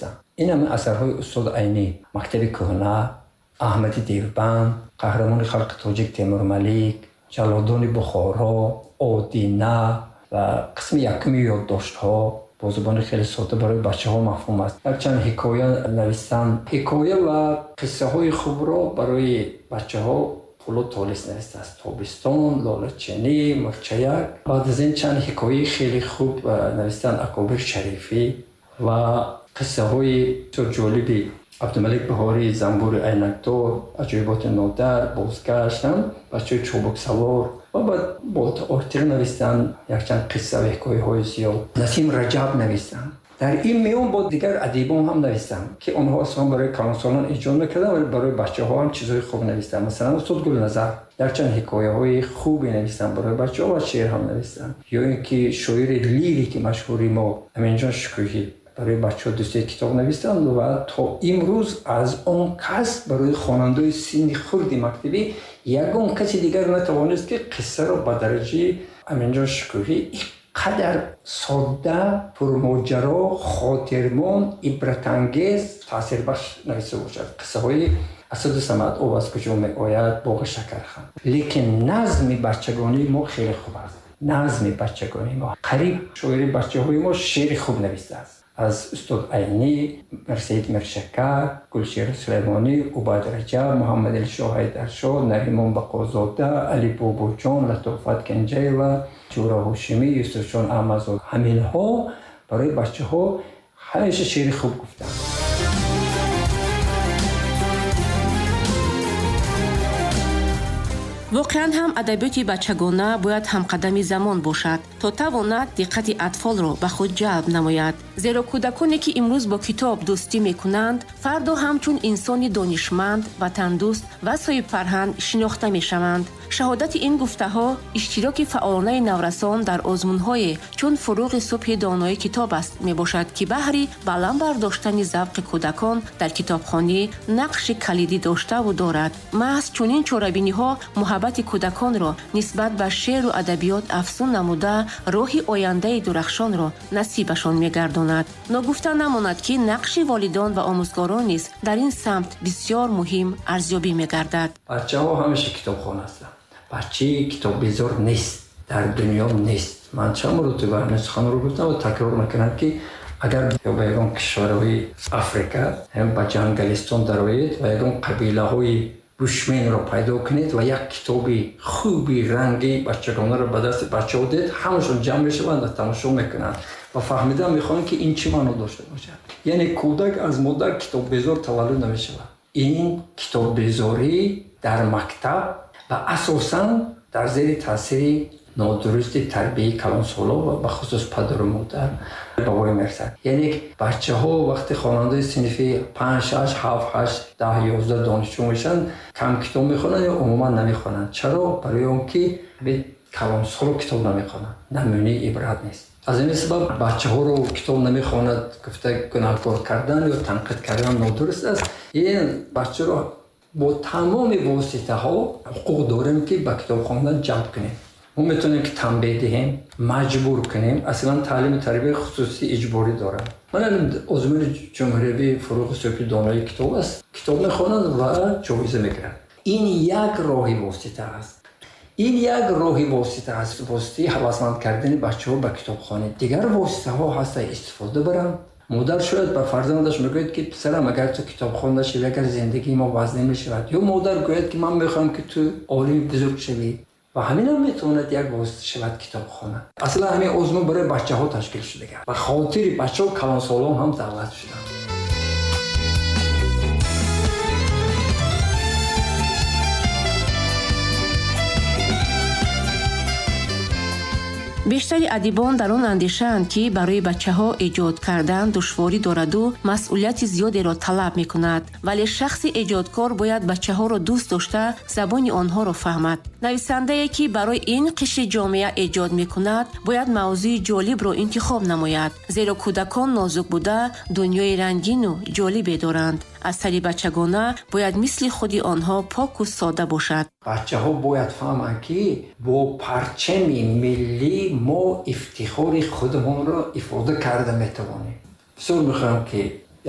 навистам. این همه اثرهای استاد عینی، مکتب کهنه، احمدی دیوبند، قهرمان خلق تاجیک تیمور ملیک، جلادان بخارا، آدینه و قسم یکمی یادداشت‌ها با زبان خیلی ساده برای بچه‌ها مفهوم است. چند حکایه نوشتم. حکایه و قصه های خوب را برای بچه‌ها پولو تالیس نوشته است. تابستان، لاله‌چینی، مرچک. بعد از این چند حکایه خیلی خوب نوشتن اکابر شریفی و قصه های جالبی عبدالملک بهاری، زنبور عینکدار، عجایبات نادر، بازگشتن، بچه‌های چوبک سوار و بعد با تئاتر نوشتن یک چند قصه و حکایه های زیاد. نسیم رجب نوشتن. در این میان با دیگر ادیبان هم نوشتم که آنها اصلا برای کلانسالان ایجاد میکردن ولی برای بچه‌ها هم چیزای خوب نوشتن. مثلا استاد گلنظر در چند حکایه های خوبی نوشتن برای بچه‌ها و شعر هم نوشتن. یا اینکه شاعر لیریک مشهوری ما امینجان شکوهی برای بچه‌ها دوستی کتاب نوشتن و تا امروز از اون کس برای خواننده سن خرد مکتبی یگان کسی دیگر نتوانست که قصه را به درجه امینجان شکوهی قدر ساده، پرماجرا، خاطرمان، عبرت‌انگیز، تاثیربخش نوشته باشد. قصه های اسد صمد او از کجا میآید، باغ شکرخند. لیکن نظم بچگانی ما خیلی خوب است. نظم بچگانی ما قریب شاعر بچه‌های ما شعر خوب نوشته است. از استاد عینی، مرسید مرشکر، گلشیر سلیمانی، عباد رجب، محمد الشاه حیدرشاه، نریمان بقازاده، علی باباجان، لطافت کنجی و جورا هاشمی، یوسف جان احمدزاده. همین ها برای بچه ها همیشه شعر خوب گفتن. واقعاً هم ادبیات بچگانه باید همقدم زمان باشد تا تواند دقت اطفال را به خود جلب نماید. زیرا کودکانی که امروز با کتاب دوستی میکنند فردا همچون انسانی دانشمند و تندرست و صاحب فرهنگ شناخته میشوند. شهادت این گفته ها اشتراک فعالانه نورسان در آزمون‌های چون فروغ صبح دانایی کتاب است میباشد که بهری بلند برداشتن ذوق کودکان در کتابخوانی نقش کلیدی داشته و دارد. محض چنین چاره‌بینی‌ها محبت کودکان را نسبت به شعر و ادبیات افزون نموده راهی آینده درخشان را نصیبشان میگرداند. ناگفته نماند که نقش والدان و آموزگاران نیز در این سمت بسیار مهم ارزیابی میگردد. بچه‌ها همیشه کتابخوان هستند. بچه کتاب بیزار نیست، در دنیا نیست. من چند مرتبه این سخن رو گفتم و تکرار میکنم که اگر به یگان کشورهای افریقا هم به جنگلستان درآیید و یگان قبیله های بوشمن را پیدا کنید و یک کتاب خوبی رنگی بچگانه را به دست بچه‌ها دید، همشون جمع میشوند و تماشا میکنند و فهمیدن میخوان که این چی معنا داشته باشد. یعنی کودک از مادر کتاب بیزار تولد نمیشود. این کتاب بیزاری در مکتب و اساساً در زیر تاثیر نادرست تربیت کلانسالا و به خصوص پدر و مادر به وای میرسد. یعنی بچه‌ها وقتی خواننده صنفی 5 6 7 8 10 11 دانشجو میشن کم کتاب میخونن یا عموما نمیخونن. چرا؟ برای اونکه به کلانسالا کتاب نمیخونن، نمونه عبرت نیست. از این سبب بچه‌ها رو کتاب نمیخواند گفته گناهکار کردن یا تنقید کردن نادرست است. این بچه رو با تمام واسطه ها حقوق داریم که به کتاب خواندن جلب کنیم. ما میتونیم که تنبیه دهیم، مجبور کنیم. اصلا تعلیم تربیت خصوصی اجباری داره. من آزمون جمهوری فروغ صبح دانایی کتاب است. کتاب میخوانند و جایزه میگیرند. این یک راهی واسطه است. این یک راهی واسطه است. واسطه هوسمند کردن بچه‌ها به کتابخانه. دیگر واسطه ها هست استفاده برن. مادر شاید به فرزندش میگوید که پسرم اگر تو کتاب خوانده شوی اگر زندگی ما وزنی میشود، یا مادر گوید که من میخوام که تو عالم بزرگ شوی و همین هم میتواند یک واسطه شود کتابخانه. اصلا همین آزمون برای بچه ها تشکیل شده و خاطر بچه ها کلانسالان هم دعوت شدن. بیشتر ادیبان در آن اندیشه‌اند که برای بچه‌ها ایجاد کردن دشواری دارد و مسئولیت زیادی را طلب می‌کند، ولی شخص ایجادکار باید بچه‌ها را دوست داشته زبان آنها را فهمد. نویسنده‌ای که برای این قشر جامعه ایجاد می‌کند باید موضوع جالب را انتخاب نماید، زیرا کودکان نازک بوده دنیای رنگین و جالبی دارند. اثر بچگانه باید مثل خودی آنها پاک و ساده باشد. بچه‌ها باید فهمند که با پرچم ملی ما افتخار خودمان را افاده کرده میتوانیم. بسیار میخواهم که